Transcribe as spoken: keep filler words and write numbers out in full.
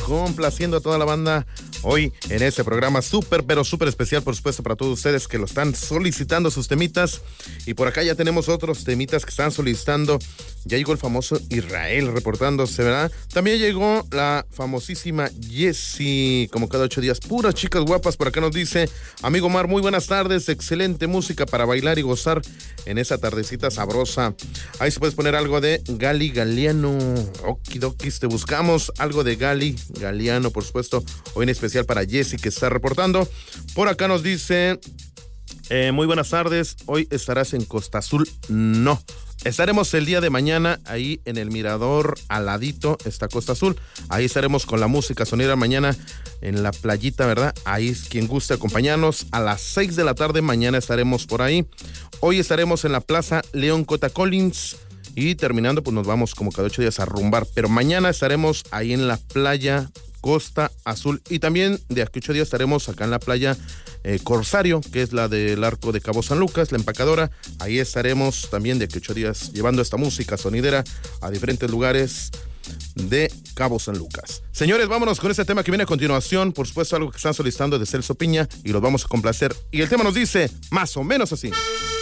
complaciendo a toda la banda hoy en este programa súper, pero súper especial, por supuesto, para todos ustedes que lo están solicitando sus temitas. Y por acá ya tenemos otros temitas que están solicitando. Ya llegó el famoso Israel reportándose, ¿verdad? También llegó la famosísima Jessie, como cada ocho días, puras chicas guapas. Por acá nos dice, amigo Omar, muy buenas tardes, excelente música para bailar y gozar en esa tardecita sabrosa. Ahí se puedes poner algo de Gali Galiano. Okidokis, te buscamos algo de Gali Galiano, por supuesto, hoy en especial para Jessie que está reportando. Por acá nos dice, eh, muy buenas tardes, hoy estarás en Costa Azul. No, estaremos el día de mañana ahí en el mirador, al ladito está Costa Azul. Ahí estaremos con la música sonera mañana en la playita, ¿verdad? Ahí es quien guste acompañarnos. A las seis de la tarde mañana estaremos por ahí. Hoy estaremos en la Plaza León Cotacollins y terminando pues nos vamos como cada ocho días a rumbar. Pero mañana estaremos ahí en la playa Costa Azul y también de aquí ocho días estaremos acá en la playa eh, Corsario, que es la del Arco de Cabo San Lucas, la empacadora. Ahí estaremos también de aquí ocho días llevando esta música sonidera a diferentes lugares de Cabo San Lucas. Señores, vámonos con este tema que viene a continuación. Por supuesto, algo que están solicitando de Celso Piña y los vamos a complacer. Y el tema nos dice más o menos así.